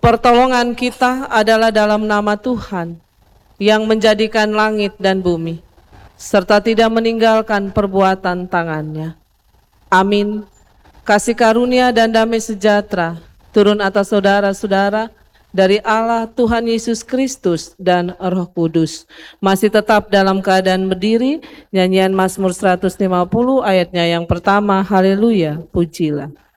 Pertolongan kita adalah dalam nama Tuhan yang menjadikan langit dan bumi, serta tidak meninggalkan perbuatan tangannya. Amin. Kasih karunia dan damai sejahtera turun atas saudara-saudara dari Allah Tuhan Yesus Kristus dan Roh Kudus. Masih tetap dalam keadaan berdiri, nyanyian Mazmur 150 ayatnya yang pertama, haleluya, pujilah.